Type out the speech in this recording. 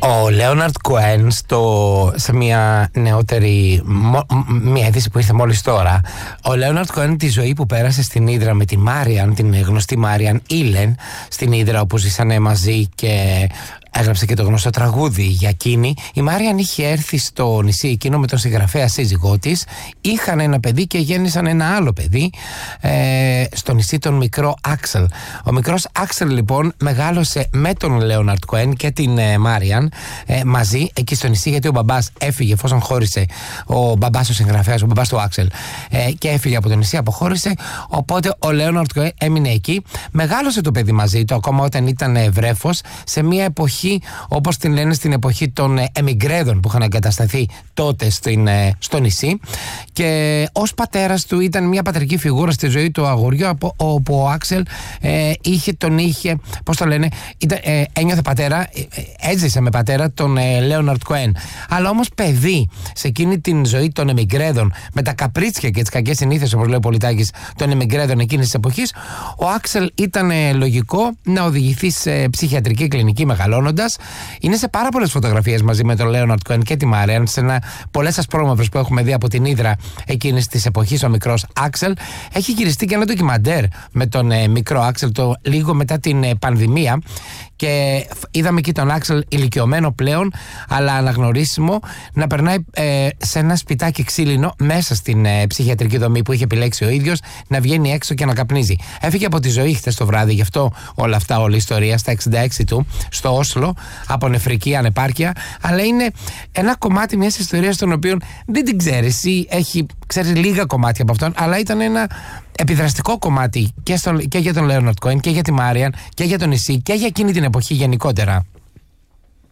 Ο Λέοναρντ Κοέν σε μια νεότερη μια είδηση που ήρθε μόλις τώρα, ο Λέοναρντ Κοέν τη ζωή που πέρασε στην Ύδρα με τη Μάριαν, την γνωστή Μάριαν Ήλεν, στην Ύδρα όπου ζήσανε μαζί και έγραψε και το γνωστό τραγούδι για εκείνη. Η Μάριαν είχε έρθει στο νησί εκείνο με τον συγγραφέα σύζυγό της. Είχαν ένα παιδί και γέννησαν ένα άλλο παιδί στο νησί, τον μικρό Άξελ. Ο μικρός Άξελ λοιπόν μεγάλωσε με τον Λέοναρντ Κοέν και την Μάριαν μαζί εκεί στο νησί, γιατί ο μπαμπάς έφυγε εφόσον χώρισε. Ο μπαμπάς ο συγγραφέας, ο μπαμπάς του Άξελ, και έφυγε από το νησί, αποχώρησε. Οπότε ο Λέοναρντ Κοέν έμεινε εκεί. Μεγάλωσε το παιδί μαζί του ακόμα όταν ήταν βρέφος, σε μια εποχή, όπως την λένε, στην εποχή των εμιγκρέδων που είχαν εγκατασταθεί τότε στο νησί, και ως πατέρας του ήταν μια πατρική φιγούρα στη ζωή του αγοριού, όπου ο Άξελ πώς το λένε, ένιωθε πατέρα, έζησε με πατέρα τον Λέοναρντ Κοέν. Αλλά όμως παιδί σε εκείνη την ζωή των εμιγκρέδων, με τα καπρίτσια και τις κακές συνήθειες, όπως λέει ο Πολιτάκης, των εμιγκρέδων εκείνης της εποχής, ο Άξελ ήταν λογικό να οδηγηθεί σε ψυχιατρική κλινική μεγαλώνοντας. Είναι σε πάρα πολλές φωτογραφίες μαζί με τον Λέοναρντ Κοέν και τη Μάριαν, σε πολλές ασπρόμαυρες που έχουμε δει από την Ύδρα εκείνης της εποχής. Ο μικρός Άξελ έχει γυριστεί και ένα ντοκιμαντέρ με τον μικρό Άξελ λίγο μετά την πανδημία, και είδαμε εκεί τον Άξελ ηλικιωμένο πλέον, αλλά αναγνωρίσιμο, να περνάει σε ένα σπιτάκι ξύλινο μέσα στην ψυχιατρική δομή που είχε επιλέξει ο ίδιος, να βγαίνει έξω και να καπνίζει. Έφυγε από τη ζωή χθες το βράδυ, γι' αυτό όλη η ιστορία, στα 66 του, στο Όσλο, από νεφρική ανεπάρκεια. Αλλά είναι ένα κομμάτι μιας ιστορίας, τον οποίο δεν την ξέρεις ή ξέρεις λίγα κομμάτια από αυτόν, αλλά ήταν ένα επιδραστικό κομμάτι και για τον Λέοναρντ Κοέν και για τη Μάριαν και για το νησί και για εκείνη την εποχή γενικότερα.